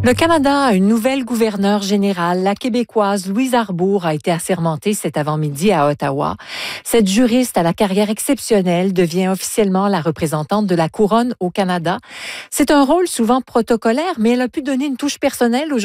Le Canada a une nouvelle gouverneure générale. La Québécoise Louise Arbour a été assermentée cet avant-midi à Ottawa. Cette juriste à la carrière exceptionnelle devient officiellement la représentante de la Couronne au Canada. C'est un rôle souvent protocolaire, mais elle a pu donner une touche personnelle